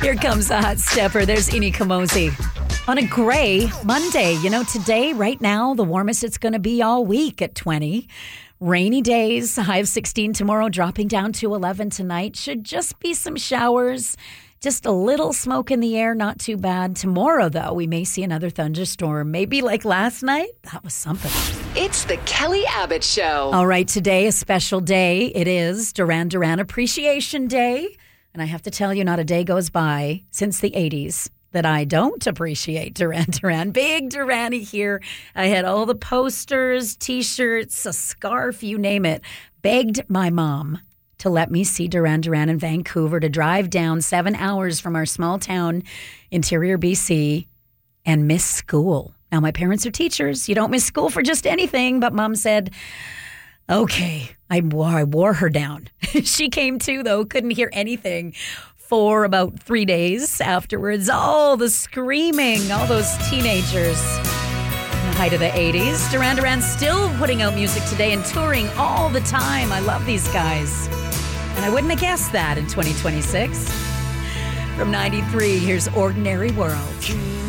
Here comes the hot stepper. There's Ini Kamosi. On a gray Monday, today, right now, the warmest it's going to be all week at 20. Rainy days, high of 16 tomorrow, dropping down to 11 tonight. Should just be some showers. Just a little smoke in the air, not too bad. Tomorrow, though, we may see another thunderstorm. Maybe like last night. That was something. It's the Kelly Abbott Show. All right, today, a special day. It is Duran Duran Appreciation Day. And I have to tell you, not a day goes by since the 80s that I don't appreciate Duran Duran. Big Duranie here. I had all the posters, T-shirts, a scarf, you name it. Begged my mom to let me see Duran Duran in Vancouver, to drive down 7 hours from our small town, Interior BC, and miss school. Now, my parents are teachers. You don't miss school for just anything. But Mom said, okay, I wore her down. She came too, though, couldn't hear anything for about 3 days afterwards. All the screaming, all those teenagers. In the height of the 80s. Duran Duran still putting out music today and touring all the time. I love these guys. And I wouldn't have guessed that in 2026. From 93, here's Ordinary World.